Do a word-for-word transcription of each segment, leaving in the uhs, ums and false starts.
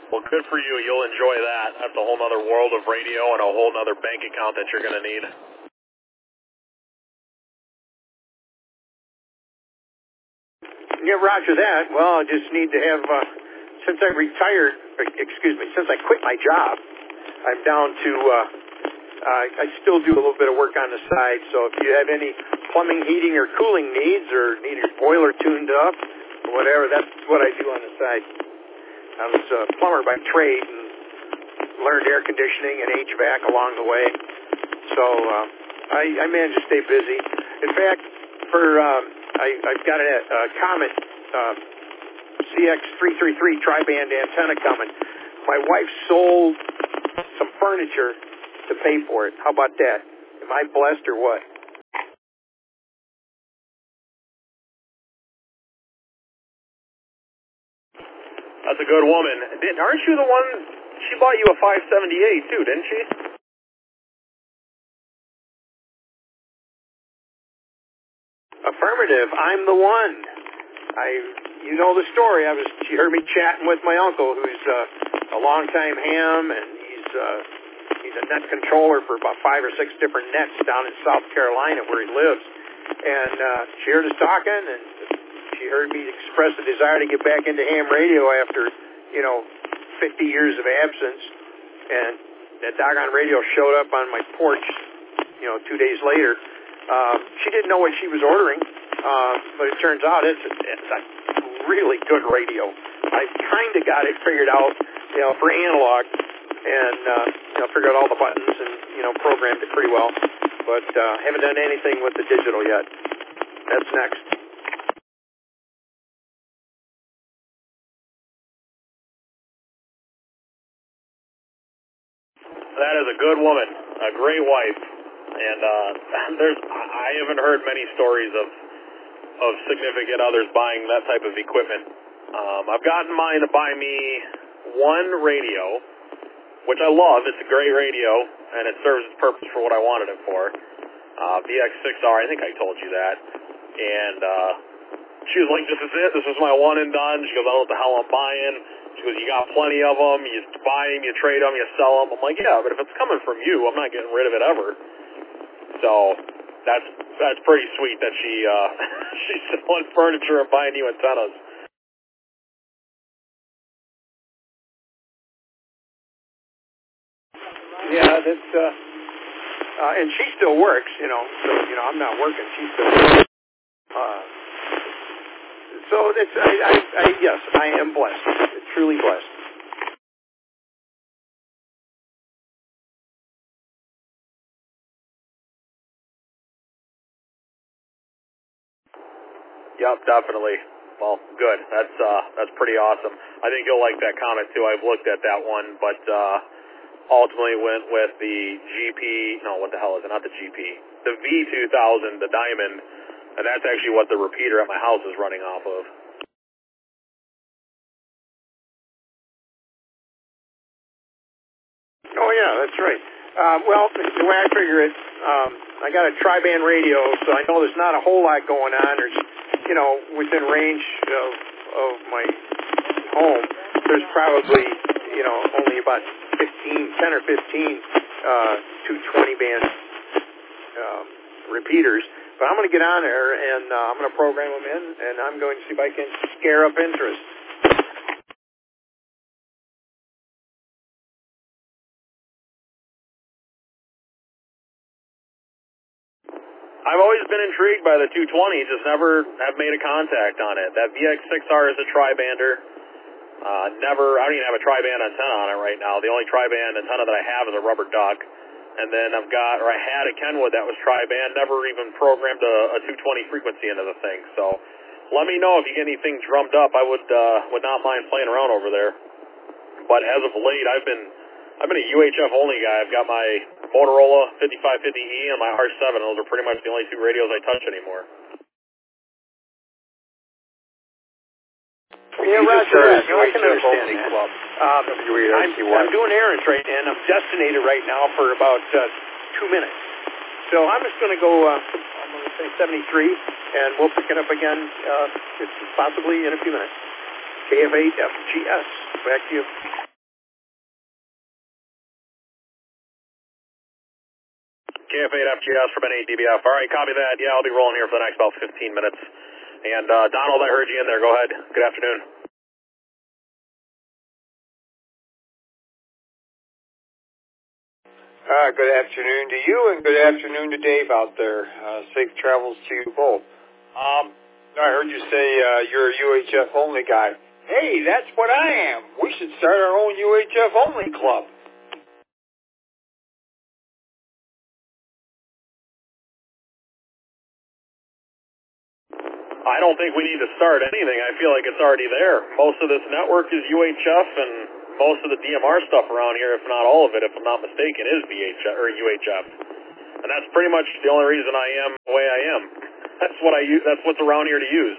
Well, good for you. You'll enjoy that. That's a whole other world of radio and a whole other bank account that you're going to need. Yeah, roger that. Well, I just need to have, uh, since I retired, excuse me, since I quit my job, I'm down to, uh, uh, I still do a little bit of work on the side, so if you have any plumbing, heating, or cooling needs, or need your boiler tuned up, or whatever, that's what I do on the side. I was a plumber by trade and learned air conditioning and H V A C along the way, so uh, I, I managed to stay busy. In fact, for... Um, I, I've got a, a Comet uh, C X three thirty-three tri-band antenna coming. My wife sold some furniture to pay for it. How about that? Am I blessed or what? That's a good woman. Aren't you the one, she bought you a five seventy-eight too, didn't she? Affirmative. I'm the one. I, you know the story. I was. She heard me chatting with my uncle, who's uh, a longtime ham, and he's uh, he's a net controller for about five or six different nets down in South Carolina where he lives. And uh, she heard us talking, and she heard me express a desire to get back into ham radio after, you know, fifty years of absence. And that doggone radio showed up on my porch, you know, two days later. Uh, she didn't know what she was ordering, uh, but it turns out it's a, it's a really good radio. I kind of got it figured out, you know, for analog, and uh, you know, figured out all the buttons and, you know, programmed it pretty well. But uh, haven't done anything with the digital yet. That's next. That is a good woman, a great wife. And uh, there's, I haven't heard many stories of of significant others buying that type of equipment. Um, I've gotten mine to buy me one radio, which I love. It's a great radio, and it serves its purpose for what I wanted it for. Uh, V X six R, I think I told you that. And uh, she was like, this is it. This is my one and done. She goes, I don't know what the hell I'm buying. She goes, you got plenty of them. You buy them, you trade them, you sell them. I'm like, yeah, but if it's coming from you, I'm not getting rid of it ever. So that's that's pretty sweet that she uh, she's selling furniture and buying new antennas. Yeah, that's uh, uh, and she still works, you know. So you know, I'm not working. She still works. Uh, so it's I, I, I yes, I am blessed, truly blessed. Yep, definitely. Well, good. That's uh, that's pretty awesome. I think you'll like that comment too. I've looked at that one, but uh, ultimately went with the G P. No, what the hell is it? Not the G P. The V two thousand, the Diamond, and that's actually what the repeater at my house is running off of. Oh yeah, that's right. Uh, well, the way I figure it, um, I got a tri-band radio, so I know there's not a whole lot going on. There's, you know, within range of of my home, there's probably, you know, only about fifteen, ten or fifteen uh, two twenty band um, repeaters. But I'm going to get on there and uh, I'm going to program them in, and I'm going to see if I can scare up interest. I've always been intrigued by the two twenty, just never have made a contact on it. That V X six R is a tri-bander. Uh, never, I don't even have a tri-band antenna on it right now. The only tri-band antenna that I have is a rubber duck. And then I've got, or I had a Kenwood that was tri-band, never even programmed a, a two twenty frequency into the thing. So let me know if you get anything drummed up. I would uh, would not mind playing around over there. But as of late, I've been I've been a U H F only guy. I've got my Motorola fifty-five fifty E and my R seven. Those are pretty much the only two radios I touch anymore. Yeah, Roger that. No, I can understand that. Club. Um, I'm, I'm doing errands right now, and I'm destinated right now for about uh, two minutes. So I'm just going to go, uh, I'm going to say seventy-three, and we'll pick it up again uh, possibly in a few minutes. K F eight F G S. Back to you. F eight F G S from N eight D B F. All right, copy that. Yeah, I'll be rolling here for the next about fifteen minutes. And uh, Donald, I heard you in there. Go ahead. Good afternoon. Uh, good afternoon to you, and good afternoon to Dave out there. Uh, safe travels to you both. Um, I heard you say uh, you're a U H F only guy. Hey, that's what I am. We should start our own U H F only club. I don't think we need to start anything. I feel like it's already there. Most of this network is U H F, and most of the D M R stuff around here, if not all of it, if I'm not mistaken, is V H F or U H F. And that's pretty much the only reason I am the way I am. That's what I use. That's what's around here to use.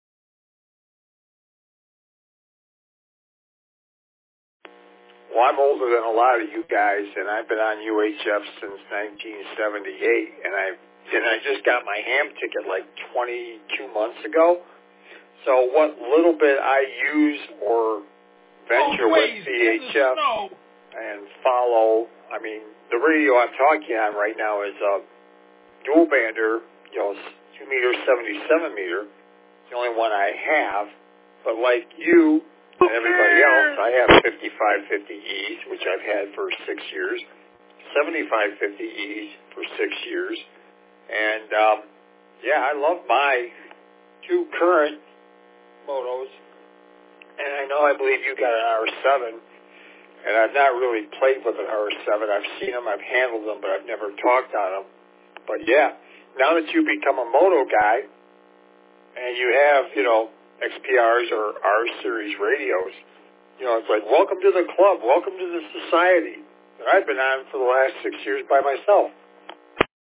Well, I'm older than a lot of you guys, and I've been on U H F since nineteen seventy-eight, and I and I just got my ham ticket like twenty-two months ago. So what little bit I use or venture oh, with V H F and follow, I mean, the radio I'm talking on right now is a dual bander, you know, two meter, seventy-seven meter, the only one I have. But like you and everybody else, I have fifty-five fifty E's, which I've had for six years, seventy-five fifty E's for six years, and um, yeah, I love my two current motos. And I know I believe you got an R seven, and I've not really played with an R seven. I've seen them, I've handled them, but I've never talked on them. But yeah, now that you become a moto guy, and you have, you know, X P Rs or R-Series radios, you know, it's like, welcome to the club, welcome to the society that I've been on for the last six years by myself.